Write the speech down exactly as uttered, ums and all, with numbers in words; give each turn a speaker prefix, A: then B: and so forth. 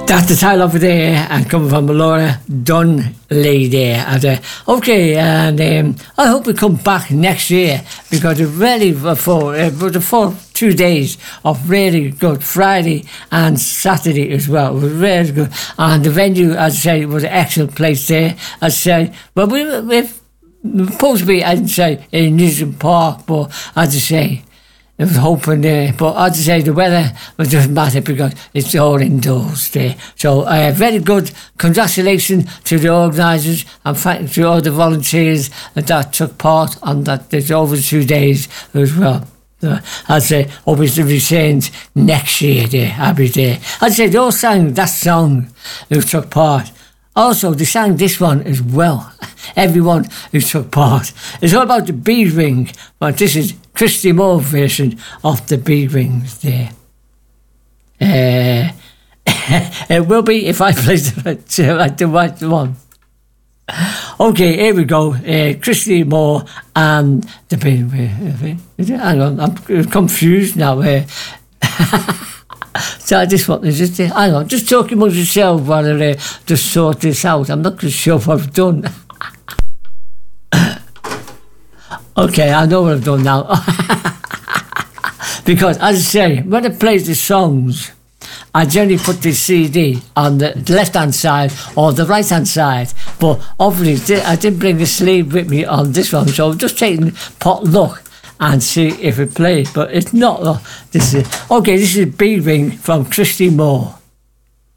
A: That's the title of the day, and coming from Laura Dunley there. And, uh, okay, and um, I hope we come back next year, because it really for uh, the four two days of really good, Friday and Saturday as well. It was really good, and the venue, as I say, was an excellent place there. As I say, well, we we're supposed to be, I'd say, in Newton Park, but as I say, there was hoping there, but as I say, the weather was doesn't matter because it's all indoors there. So uh, very good. Congratulations to the organisers and thank to all the volunteers that took part on that. There's over two days as well. So, as I say, obviously we change next year there. I'll be there. As I say, they all sang that song who took part. Also, they sang this one as well. Everyone who took part. It's all about the bead ring, but this is Christy Moore version of the bead rings there. Uh, it will be if I play the, the right one. Okay, here we go. Uh, Christy Moore and the bead ring. Hang on, I'm confused now. Uh, So I just want to just, uh, hang on, just talking amongst yourself while I uh, just sort this out. I'm not sure what I've done. Okay, I know what I've done now. Because, as I say, when I play the songs, I generally put the C D on the left-hand side or the right-hand side. But obviously, I didn't bring the sleeve with me on this one, so I'm just taking pot luck and see if it plays, but it's not. This is okay. This is Bead Ring from Christy Moore.